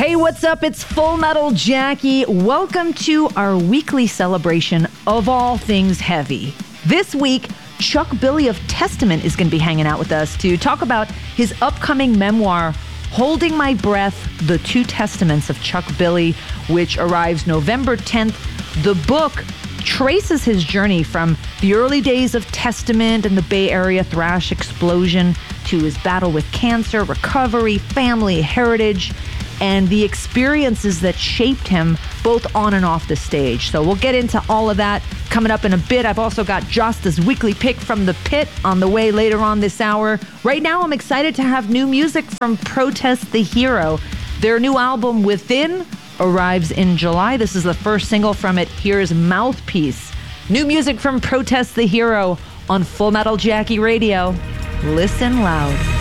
Hey, what's up? It's Full Metal Jackie. Welcome to our weekly celebration of all things heavy. This week, Chuck Billy of Testament is going to be hanging out with us to talk about his upcoming memoir, Holding My Breath, The Two Testaments of Chuck Billy, which arrives November 10th. The book traces his journey from the early days of Testament and the Bay Area thrash explosion to his battle with cancer, recovery, family, heritage, and the experiences that shaped him both on and off the stage. So we'll get into all of that coming up in a bit. I've also got Josta's weekly pick from the pit on the way later on this hour. Right now, I'm excited to have new music from Protest the Hero. Their new album, Within, arrives in July. This is the first single from it. Here's Mouthpiece. New music from Protest the Hero on Full Metal Jackie Radio. Listen loud.